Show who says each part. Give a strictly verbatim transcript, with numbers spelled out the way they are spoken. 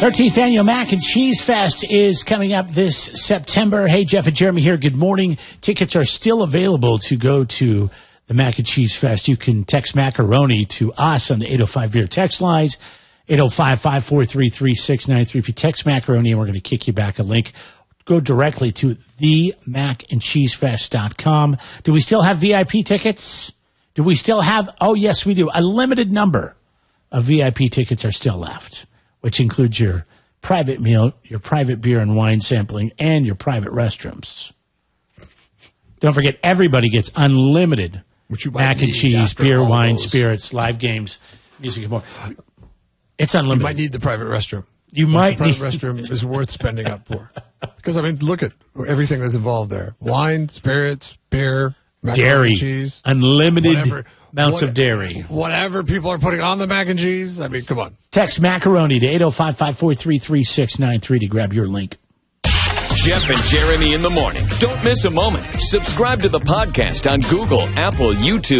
Speaker 1: thirteenth Annual Mac and Cheese Fest is coming up this September. Hey, Jeff and Jeremy here. Good morning. Tickets are still available to go to the Mac and Cheese Fest. You can text macaroni to us on the eight oh five Beer text lines, eight oh five, five four three, three six nine three. If you text macaroni, and we're going to kick you back a link, go directly to the mac and cheese fest dot com. Do we still have V I P tickets? Do we still have? Oh, yes, we do. A limited number of V I P tickets are still left, which includes your private meal, your private beer and wine sampling, and your private restrooms. Don't forget, everybody gets unlimited
Speaker 2: which you
Speaker 1: mac and cheese, beer, wine, those. spirits, live games, music, and more. It's unlimited.
Speaker 2: You might need the private restroom.
Speaker 1: You
Speaker 2: but
Speaker 1: might
Speaker 2: the private
Speaker 1: need
Speaker 2: restroom is worth spending up for. Because, I mean, look at everything that's involved there. Wine, spirits, beer,
Speaker 1: dairy,
Speaker 2: and cheese.
Speaker 1: Unlimited
Speaker 2: whatever,
Speaker 1: amounts
Speaker 2: what,
Speaker 1: of dairy.
Speaker 2: Whatever people are putting on the mac and cheese, I mean, come on.
Speaker 1: Text macaroni to eight oh five, five four three, three six nine three to grab your link.
Speaker 3: Jeff and Jeremy in the morning. Don't miss a moment. Subscribe to the podcast on Google, Apple, YouTube,